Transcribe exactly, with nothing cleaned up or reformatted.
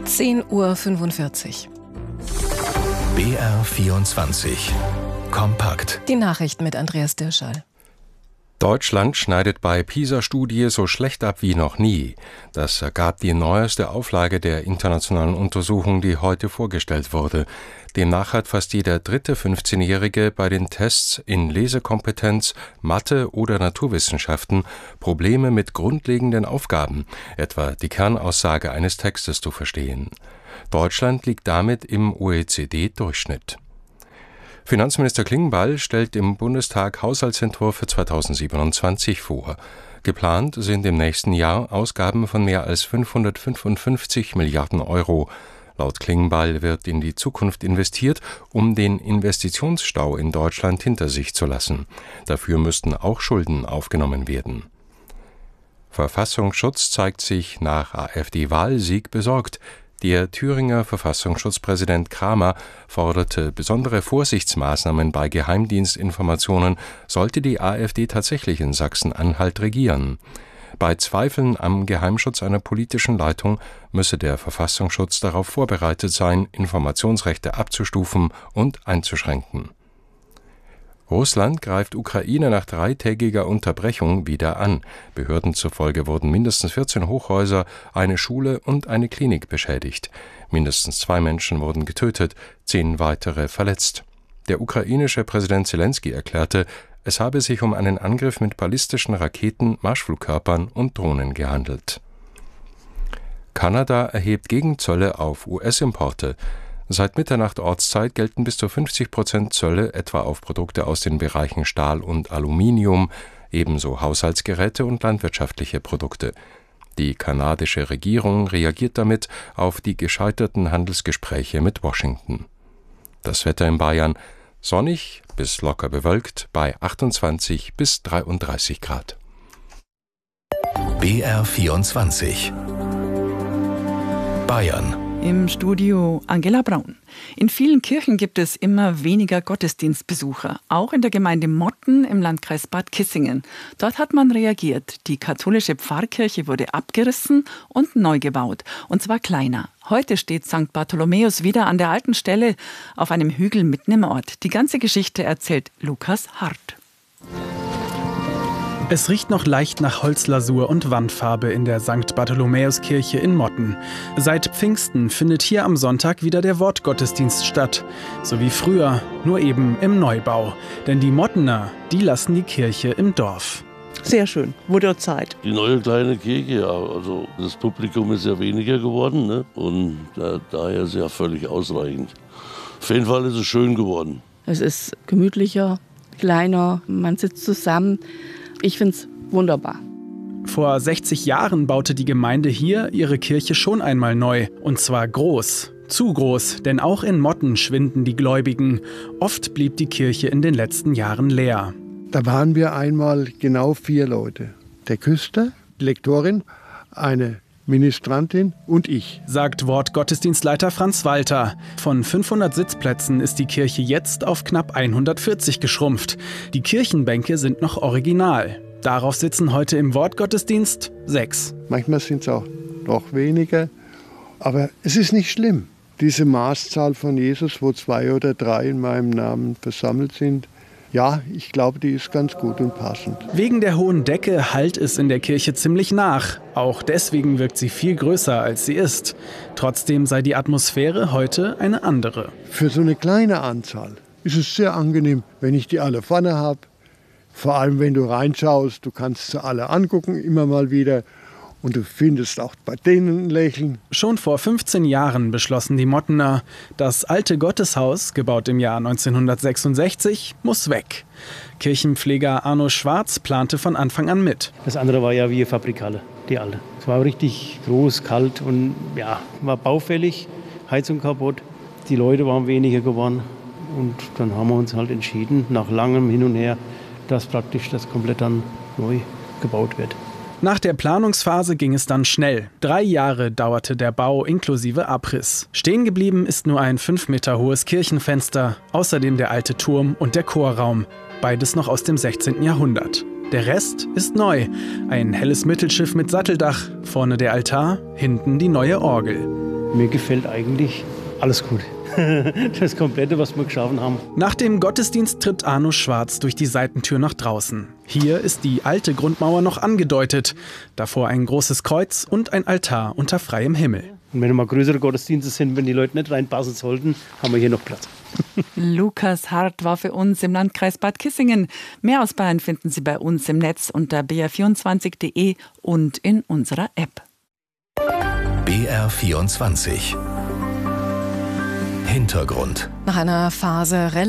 zehn Uhr fünfundvierzig. B R vierundzwanzig. Kompakt. Die Nachrichten mit Andreas Dirschall. Deutschland schneidet bei PISA-Studie so schlecht ab wie noch nie. Das ergab die neueste Auflage der internationalen Untersuchung, die heute vorgestellt wurde. Demnach hat fast jeder dritte fünfzehnjährige bei den Tests in Lesekompetenz, Mathe oder Naturwissenschaften Probleme mit grundlegenden Aufgaben, etwa die Kernaussage eines Textes zu verstehen. Deutschland liegt damit im O E C D-Durchschnitt. Finanzminister Klingbeil stellt im Bundestag Haushaltsentwurf für zweitausendsiebenundzwanzig vor. Geplant sind im nächsten Jahr Ausgaben von mehr als fünfhundertfünfundfünfzig Milliarden Euro. Laut Klingbeil wird in die Zukunft investiert, um den Investitionsstau in Deutschland hinter sich zu lassen. Dafür müssten auch Schulden aufgenommen werden. Verfassungsschutz zeigt sich nach AfD-Wahlsieg besorgt. Der Thüringer Verfassungsschutzpräsident Kramer forderte besondere Vorsichtsmaßnahmen bei Geheimdienstinformationen, sollte die AfD tatsächlich in Sachsen-Anhalt regieren. Bei Zweifeln am Geheimschutz einer politischen Leitung müsse der Verfassungsschutz darauf vorbereitet sein, Informationsrechte abzustufen und einzuschränken. Russland greift Ukraine nach dreitägiger Unterbrechung wieder an. Behörden zufolge wurden mindestens vierzehn Hochhäuser, eine Schule und eine Klinik beschädigt. Mindestens zwei Menschen wurden getötet, zehn weitere verletzt. Der ukrainische Präsident Zelensky erklärte, es habe sich um einen Angriff mit ballistischen Raketen, Marschflugkörpern und Drohnen gehandelt. Kanada erhebt Gegenzölle auf U S-Importe. Seit Mitternacht Ortszeit gelten bis zu fünfzig Prozent Zölle etwa auf Produkte aus den Bereichen Stahl und Aluminium, ebenso Haushaltsgeräte und landwirtschaftliche Produkte. Die kanadische Regierung reagiert damit auf die gescheiterten Handelsgespräche mit Washington. Das Wetter in Bayern: sonnig bis locker bewölkt bei achtundzwanzig bis dreiunddreißig Grad. B R vierundzwanzig. Bayern. Im Studio Angela Braun. In vielen Kirchen gibt es immer weniger Gottesdienstbesucher, auch in der Gemeinde Motten im Landkreis Bad Kissingen. Dort hat man reagiert. Die katholische Pfarrkirche wurde abgerissen und neu gebaut, und zwar kleiner. Heute steht Sankt Bartholomäus wieder an der alten Stelle auf einem Hügel mitten im Ort. Die ganze Geschichte erzählt Lukas Hart. Es riecht noch leicht nach Holzlasur und Wandfarbe in der Sankt Bartholomäuskirche in Motten. Seit Pfingsten findet hier am Sonntag wieder der Wortgottesdienst statt. So wie früher, nur eben im Neubau. Denn die Mottener, die lassen die Kirche im Dorf. Sehr schön, wurde Zeit. Die neue kleine Kirche, ja, also das Publikum ist ja weniger geworden, ne? Und da, daher ist ja völlig ausreichend. Auf jeden Fall ist es schön geworden. Es ist gemütlicher, kleiner, man sitzt zusammen. Ich finde es wunderbar. Vor sechzig Jahren baute die Gemeinde hier ihre Kirche schon einmal neu. Und zwar groß. Zu groß, denn auch in Motten schwinden die Gläubigen. Oft blieb die Kirche in den letzten Jahren leer. Da waren wir einmal genau vier Leute. Der Küster, die Lektorin, eine Ministrantin und ich. Sagt Wortgottesdienstleiter Franz Walter. Von fünfhundert Sitzplätzen ist die Kirche jetzt auf knapp hundertvierzig geschrumpft. Die Kirchenbänke sind noch original. Darauf sitzen heute im Wortgottesdienst sechs. Manchmal sind es auch noch weniger. Aber es ist nicht schlimm. Diese Maßzahl von Jesus, wo zwei oder drei in meinem Namen versammelt sind, ja, ich glaube, die ist ganz gut und passend. Wegen der hohen Decke hallt es in der Kirche ziemlich nach. Auch deswegen wirkt sie viel größer, als sie ist. Trotzdem sei die Atmosphäre heute eine andere. Für so eine kleine Anzahl ist es sehr angenehm, wenn ich die alle vorne habe. Vor allem, wenn du reinschaust, du kannst sie alle angucken, immer mal wieder. Und du findest auch bei denen ein Lächeln. Schon vor fünfzehn Jahren beschlossen die Mottener, das alte Gotteshaus, gebaut im Jahr neunzehnhundertsechsundsechzig, muss weg. Kirchenpfleger Arno Schwarz plante von Anfang an mit. Das andere war ja wie eine Fabrikhalle, die alte. Es war richtig groß, kalt und ja, war baufällig, Heizung kaputt. Die Leute waren weniger geworden. Und dann haben wir uns halt entschieden, nach langem Hin und Her, dass praktisch das komplett dann neu gebaut wird. Nach der Planungsphase ging es dann schnell. Drei Jahre dauerte der Bau inklusive Abriss. Stehen geblieben ist nur ein fünf Meter hohes Kirchenfenster, außerdem der alte Turm und der Chorraum, beides noch aus dem sechzehnten Jahrhundert. Der Rest ist neu. Ein helles Mittelschiff mit Satteldach, vorne der Altar, hinten die neue Orgel. Mir gefällt eigentlich alles gut. Das Komplette, was wir geschaffen haben. Nach dem Gottesdienst tritt Arno Schwarz durch die Seitentür nach draußen. Hier ist die alte Grundmauer noch angedeutet. Davor ein großes Kreuz und ein Altar unter freiem Himmel. Und wenn mal größere Gottesdienste sind, wenn die Leute nicht reinpassen sollten, haben wir hier noch Platz. Lukas Hart war für uns im Landkreis Bad Kissingen. Mehr aus Bayern finden Sie bei uns im Netz unter b r vierundzwanzig punkt d e und in unserer App. B R vierundzwanzig. Hintergrund. Nach einer Phase